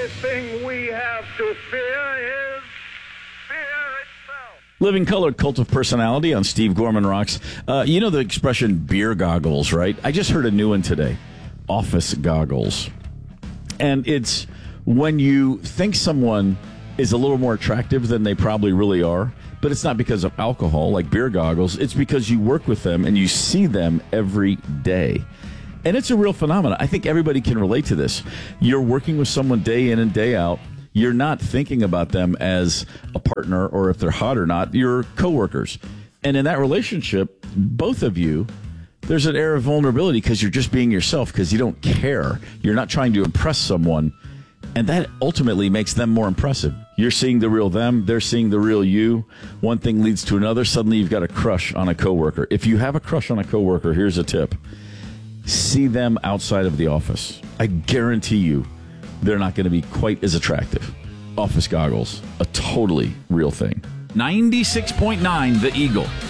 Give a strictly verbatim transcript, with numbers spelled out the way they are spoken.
only thing we have to fear is fear itself. Living Color, Cult of Personality on Steve Gorman Rocks. Uh, you know the expression beer goggles, right? I just heard a new one today. Office goggles. And it's when you think someone is a little more attractive than they probably really are, but it's not because of alcohol, like beer goggles. It's because you work with them and you see them every day. And it's a real phenomenon. I think everybody can relate to this. You're working with someone day in and day out. You're not thinking about them as a partner or if they're hot or not. You're coworkers. And in that relationship, both of you, there's an air of vulnerability because you're just being yourself because you don't care. You're not trying to impress someone. And that ultimately makes them more impressive. You're seeing the real them. They're seeing the real you. One thing leads to another. Suddenly you've got a crush on a coworker. If you have a crush on a coworker, here's a tip. See them outside of the office. I guarantee you they're not going to be quite as attractive. Office goggles, a totally real thing. ninety-six point nine The Eagle.